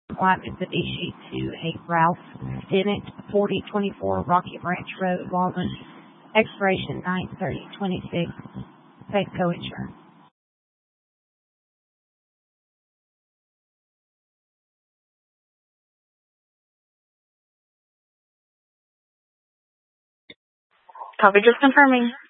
White Mitsubishi to a Ralph Stinnett, 4024 Rocky Branch Road, Walden. Expiration 9/30/26. Safeco Insurance. Copy, just confirming.